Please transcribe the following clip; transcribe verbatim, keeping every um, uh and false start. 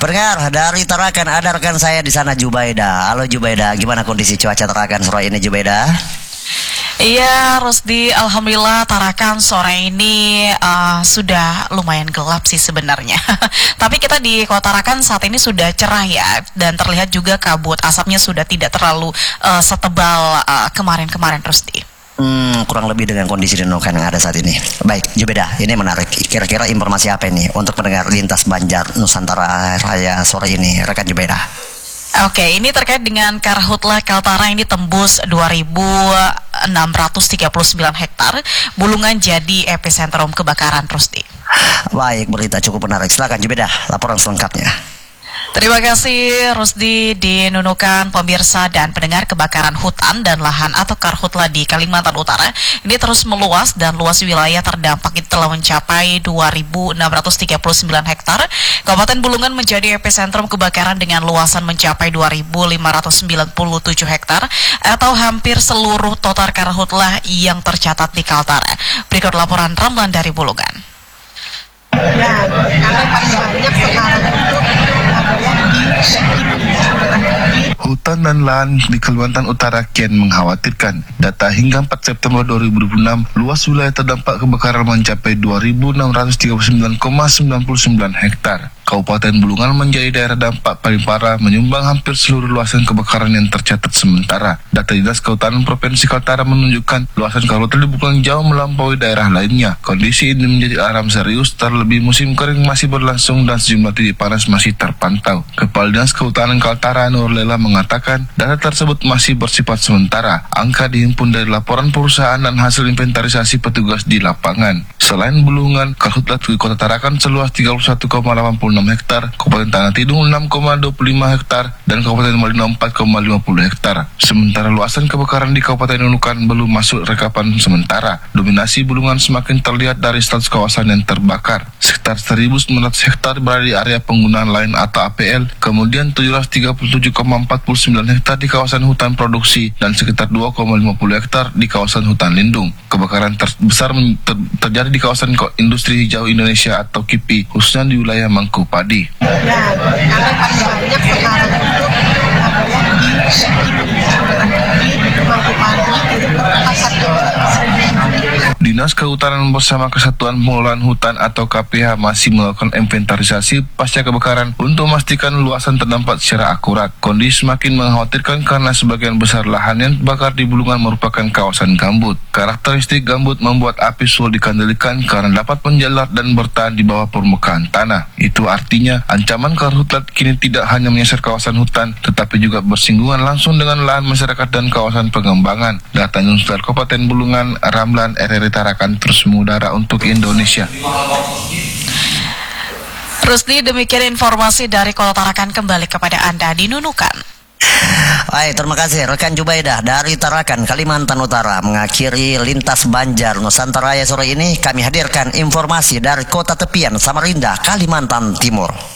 Pendengar dari Tarakan, ada rekan saya di sana, Jubaida. Halo Jubaida, gimana kondisi cuaca Tarakan sore ini Jubaida? Iya, Rusdi, alhamdulillah Tarakan sore ini uh, sudah lumayan gelap sih sebenarnya. Tapi kita di Kota Tarakan saat ini sudah cerah ya, dan terlihat juga kabut asapnya sudah tidak terlalu uh, setebal uh, kemarin-kemarin, Rusdi. Hmm, kurang lebih dengan kondisi di Nunukan yang ada saat ini. Baik, Jubaida, ini menarik. Kira-kira informasi apa ini untuk pendengar lintas Banjar Nusantara Raya sore ini, rekan Jubaida? Oke, ini terkait dengan Karhutla Kaltara ini tembus dua ribu enam ratus tiga puluh sembilan hektar, Bulungan jadi epicentrum kebakaran, Rusdi. Baik, berita cukup menarik. Silakan Jubaida, laporan selengkapnya. Terima kasih Rusdi di Nunukan, pemirsa dan pendengar. Kebakaran hutan dan lahan atau karhutla di Kalimantan Utara ini terus meluas dan luas wilayah terdampak itu telah mencapai dua ribu enam ratus tiga puluh sembilan hektar. Kabupaten Bulungan menjadi epicentrum kebakaran dengan luasan mencapai dua ribu lima ratus sembilan puluh tujuh hektar atau hampir seluruh total karhutla yang tercatat di Kaltara. Berikut laporan Ramlan dari Bulungan. Ya, karena paling banyak sekarang itu hutan dan lahan di Kalimantan Utara kian mengkhawatirkan. Data hingga empat September dua ribu dua puluh enam, luas wilayah terdampak kebakaran mencapai dua ribu enam ratus tiga puluh sembilan koma sembilan sembilan hektar. Kabupaten Bulungan menjadi daerah dampak paling parah, menyumbang hampir seluruh luasan kebakaran yang tercatat sementara. Data Dinas Kehutanan Provinsi Kaltara menunjukkan luasan karhutla di Bulungan jauh melampaui daerah lainnya. Kondisi ini menjadi alarm serius, terlebih musim kering masih berlangsung dan sejumlah titik panas masih terpantau. Kepala Dinas Kehutanan Kaltara Nurlela mengatakan data tersebut masih bersifat sementara. Angka dihimpun dari laporan perusahaan dan hasil inventarisasi petugas di lapangan. Selain Bulungan, karhutla di Kota Tarakan seluas tiga puluh satu koma delapan puluh enam hektar, Kabupaten Tanah Tidung enam koma dua puluh lima hektar, dan Kabupaten Malino empat koma lima puluh hektar. Sementara luasan kebakaran di Kabupaten Nunukan belum masuk rekapan sementara. Dominasi Bulungan semakin terlihat dari status kawasan yang terbakar. Sekitar seribu sembilan ratus hektar berada di area penggunaan lain atau A P L, kemudian tujuh ratus tiga puluh tujuh koma empat puluh sembilan hektar di kawasan hutan produksi, dan sekitar dua koma lima puluh hektar di kawasan hutan lindung. Kebakaran terbesar ter terjadi di kawasan industri hijau Indonesia atau K I P I, khususnya di wilayah Mangkupadi. ya, karena paling banyak sekarang itu di Mangkupadi itu tempat satu. Dinas Kehutanan bersama Kesatuan Pengelolaan Hutan atau K P H masih melakukan inventarisasi pasca kebakaran untuk memastikan luasan terdampak secara akurat. Kondisi semakin mengkhawatirkan karena sebagian besar lahan yang terbakar di Bulungan merupakan kawasan gambut. Karakteristik gambut membuat api sulit dikendalikan karena dapat menjalar dan bertahan di bawah permukaan tanah. Itu artinya ancaman karhutla kini tidak hanya menyasar kawasan hutan, tetapi juga bersinggungan langsung dengan lahan masyarakat dan kawasan pengembangan. Data Newsletter Kabupaten Bulungan, Ramlan, R R I Tarakan terus mengudara untuk Indonesia. Rusdi, demikian informasi dari Kota Tarakan, kembali kepada Anda di Nunukan. Baik, terima kasih rekan Jubaida dari Tarakan, Kalimantan Utara. Mengakhiri lintas Banjar Nusantara Raya sore ini, kami hadirkan informasi dari kota tepian Samarinda, Kalimantan Timur.